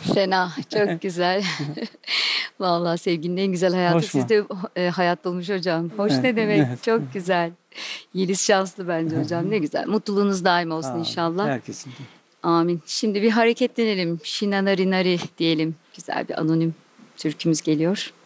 Fena, çok güzel. Vallahi sevginin en güzel hayatı Hoş mu? sizde hayat bulmuş hocam. Hoş Evet, ne demek? evet. Çok güzel. Yeliz şanslı bence hocam. Ne güzel. Mutluluğunuz daim olsun Sağ ol. inşallah. Herkesin de. Amin. Şimdi bir hareketlenelim. Shinanari nari diyelim. Güzel bir anonim türkümüz geliyor.